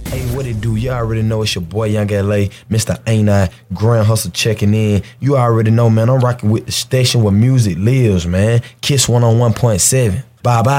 Hey, what it do? You already know it's your boy Young LA, Mr. Ain't I, Grand Hustle checking in. You already know, man, I'm rocking with the station where music lives, man. Kiss 101.7. Bye-bye.